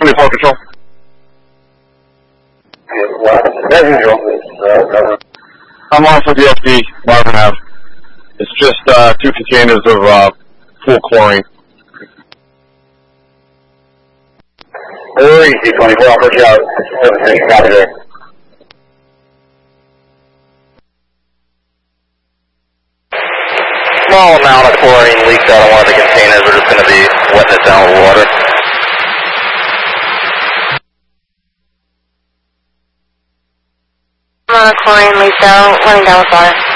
74 control. As usual. I'm on for the FD, Marvin Ave. It's just 2 containers of full chlorine. Easy 24, I'll put you out. 7 copy there. Small amount of chlorine leaked out of one of the containers. We're just going to be wetting it down with water. Chlorine leaked out, running down with water.